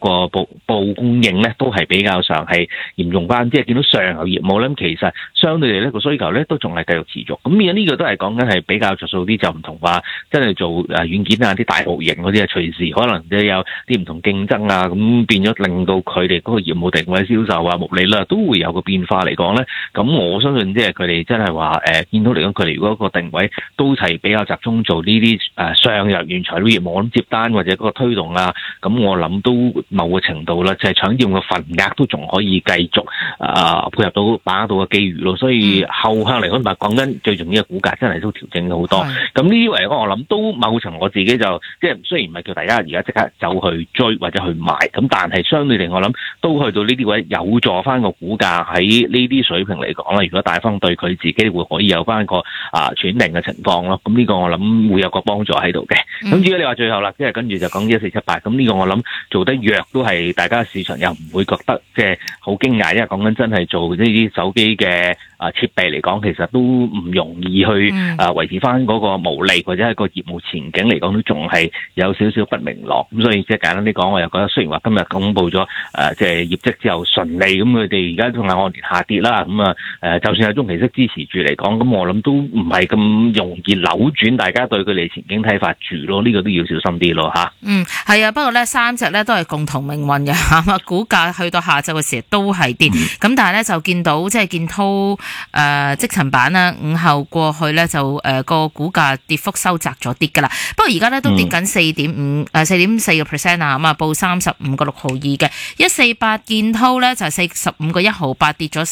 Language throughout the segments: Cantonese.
個布供應咧都係比較上係嚴重翻，即係見到上游業務咧，其實相對嚟咧個需求咧都仲係繼續持續。咁而家呢個都係講緊係比較着數啲，就唔同話真係做軟件啊啲大模型嗰啲啊，隨時可能即係有啲唔同競爭啊，咁變咗令到佢哋嗰個業務定位、銷售啊、毛利率都會有個變化嚟講咧。咁我相信即係佢哋真係話見到嚟講，佢哋如果個定位都係比較集中做呢啲上游原材料業務，我諗接單或者嗰個推動啊，咁我諗都某個程度啦，就係搶佔個份額都仲可以繼續配合到把握到個機遇咯。所以後向嚟講，講緊最重要嘅股價真係都調整咗好多。咁呢啲嚟講，我諗都某程我自己就即係雖然唔係叫大家而家即刻走去追或者去買，咁但係相對嚟我諗都去到呢啲位有助翻個股價喺呢啲水平嚟講啦。如果大方對佢自己會可以有翻個轉定嘅情況咯，咁呢個我諗會有個幫助喺度嘅。咁至於你話最後啦，即係跟住就講1478，咁呢個我諗做得弱都係大家市場又唔會覺得即係好驚訝，因為講緊真係做呢啲手機嘅設備嚟講，其實都唔容易去維持翻嗰個毛利或者係個業務前景嚟講，都仲係有少少不明朗。咁所以即係簡單啲講，我又覺得雖然話今日公布咗即係業績之後順利，咁佢哋而家仲係按年下跌啦。咁就算係中期息支持住嚟講，咁我諗都唔係咁容易扭轉大家對佢哋前景睇法住咯。呢個都要小心啲咯嚇。 係啊，不過咧三隻咧都係共同命運嘅嚇，股價去到下晝嘅時候都係跌。咁但係咧就見到即係建滔積層板啦，午後過去咧就個股價跌幅收窄咗啲㗎啦。不過而家咧都跌緊4.4% 啊，咁啊報35.6毫2嘅。148建滔咧就係45.1毫8，跌咗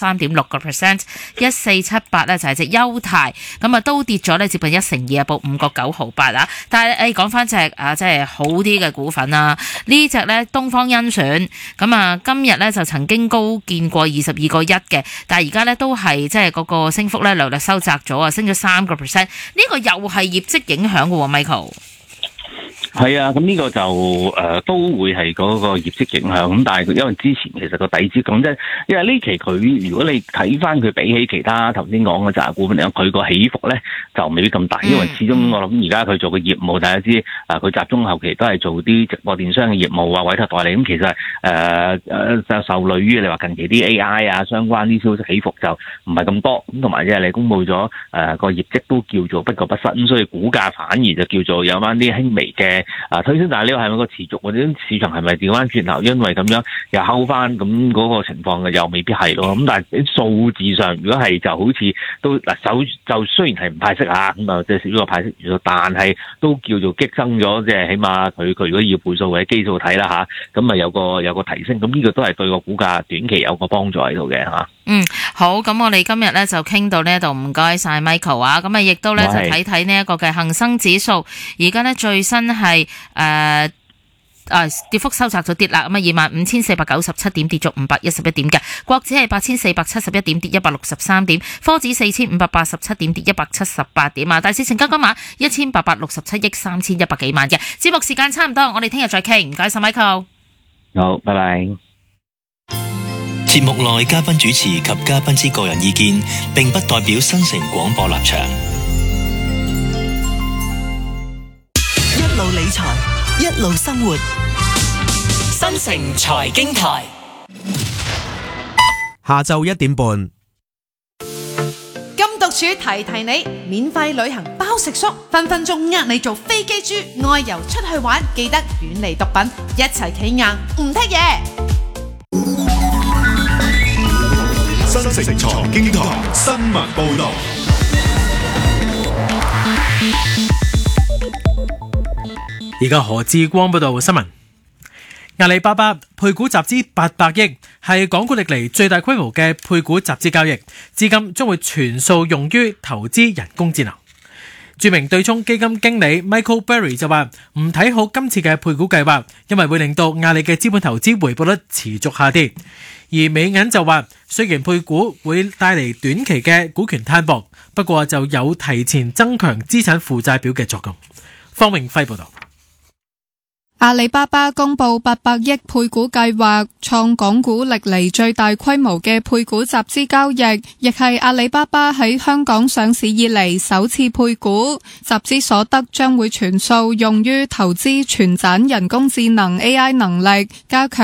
3.6%。1478咧就係隻優泰，咁啊都跌咗咧接近1成2啊，報5.9毫8啊。但係講翻隻即係好啲嘅股份啊，呢隻咧東方甄選，咁啊今日咧就曾經高見過22.1嘅，但係而家咧都係即係嗰個升幅咧略略收窄咗啊，升咗3%。呢個又係業績影響嘅喎 ，Michael。 係啊，咁呢個就都會係嗰個業績影響，咁但係因為之前其實個底子講真，因為呢期佢如果你睇翻佢比起其他頭先講嘅扎股份嚟講，佢個起伏咧就未必咁大，因為始終我諗而家佢做嘅業務大家知佢集中後期都係做啲直播電商嘅業務啊，委託代理，咁其實就受累於你話近期啲 AI 啊相關啲消息起伏就唔係咁多，咁同埋即係你公佈咗個業績都叫做不過不失，咁所以股價反而就叫做有翻啲輕微嘅推升，但係呢個係咪個持續或者市場係咪調翻轉頭，因為咁樣又睺翻咁嗰個情況嘅又未必係咯。咁但係數字上如果係就好似都就雖然係唔派息啊，咁啊即係少咗個派息元素，但係都叫做激增咗，即係起碼佢如果要倍數或者基數睇啦嚇，咁啊有個提升，咁呢個都係對個股價短期有個幫助喺度嘅嚇。 好，咁我哋今日咧就傾到呢一度，唔該晒 Michael 啊，咁啊亦都咧就睇呢一個嘅恒生指數，而家咧最新係跌幅收窄咗啲啦，咁啊25,497點，跌咗511點嘅。國指係8,471點，跌163點。科指4,587點，跌178點啊。大市成交金額1,867億3,100幾萬嘅。節目時間差唔多，我哋聽日再傾，唔該晒 Michael。 好，拜拜。 節目內嘉賓主持及嘉賓之個人意見，並不代表新城廣播立場。 一路理財，一路生活。新城財經台， 下晝1點半。 金獨處提提你，免費旅行包食宿，分分鐘呃你做飛機豬，外遊出去玩記得遠離毒品，一齊企硬唔剔嘢。 新城財經台新聞報道。 而家何志光報道新聞。阿里巴巴配股集資800億，係港股歷嚟最大規模嘅配股集資交易，資金將會全數用於投資人工智能。著名對沖基金經理 Michael Berry 就話唔睇好今次嘅配股計劃，因為會令到阿里嘅資本投資回報率持續下跌。而美銀就話雖然配股會帶嚟短期嘅股權攤薄，不過就有提前增強資產負債表嘅作用。方永輝報道。 阿里巴巴公布800億配股計劃，創港股歷嚟最大規模嘅配股集資交易，亦係阿里巴巴喺香港上市以嚟首次配股。集資所得將會全數用於投資全盞人工智能 AI 能力，加強